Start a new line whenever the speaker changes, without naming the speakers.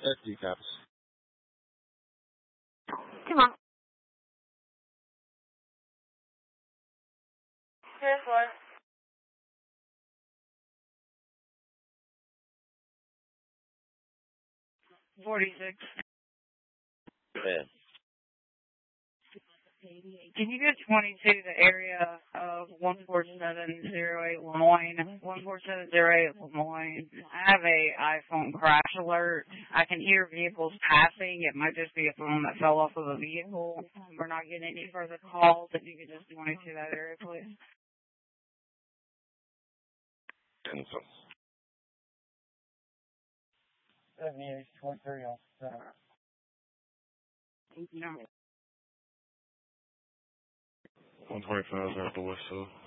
SD caps.
Come on. This one. 46.
Yeah.
Can you get 22 the area of 14708 Lemoyne? 14708 Lemoyne. I have a iPhone crash alert. I can hear vehicles passing. It might just be a phone that fell off of a vehicle. We're not getting any further calls. If you could just 22 that area, please. 78.3 off the center. No.
125 out the west side.